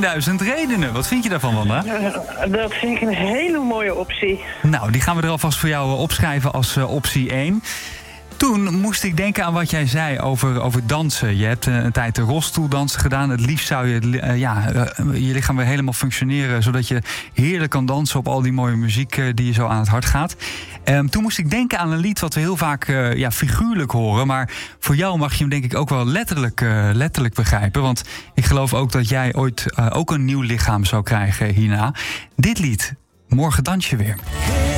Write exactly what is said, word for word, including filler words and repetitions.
tienduizend redenen. Wat vind je daarvan, Wanda? Uh, dat vind ik een hele mooie optie. Nou, die gaan we er alvast voor jou opschrijven als uh, optie één. Toen moest ik denken aan wat jij zei over, over dansen. Je hebt uh, een tijd de rolstoeldansen gedaan. Het liefst zou je uh, ja, uh, je lichaam weer helemaal functioneren, zodat je heerlijk kan dansen op al die mooie muziek uh, die je zo aan het hart gaat. Um, toen moest ik denken aan een lied wat we heel vaak uh, ja, figuurlijk horen. Maar voor jou mag je hem denk ik ook wel letterlijk, uh, letterlijk begrijpen. Want ik geloof ook dat jij ooit uh, ook een nieuw lichaam zou krijgen hierna. Dit lied, Morgen dans je weer.